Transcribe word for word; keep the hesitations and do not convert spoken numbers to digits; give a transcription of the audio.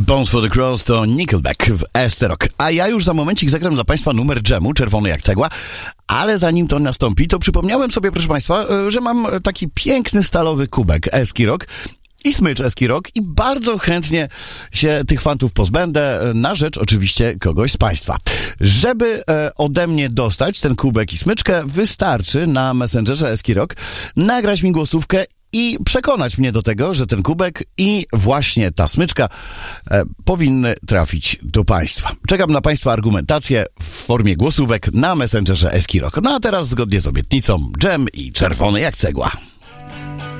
Bones for the Cross to Nickelback w Esterok. A ja już za momencik zagram dla Państwa numer dżemu, czerwony jak cegła, ale zanim to nastąpi, to przypomniałem sobie, proszę Państwa, że mam taki piękny stalowy kubek Eskirok i smycz Eskirok i bardzo chętnie się tych fantów pozbędę, na rzecz oczywiście kogoś z Państwa. Żeby e, ode mnie dostać ten kubek i smyczkę, wystarczy na Messengerze Eskirok nagrać mi głosówkę i przekonać mnie do tego, że ten kubek i właśnie ta smyczka e, powinny trafić do Państwa. Czekam na Państwa argumentację w formie głosówek na Messengerze Eskirok. No a teraz zgodnie z obietnicą dżem i czerwony jak cegła.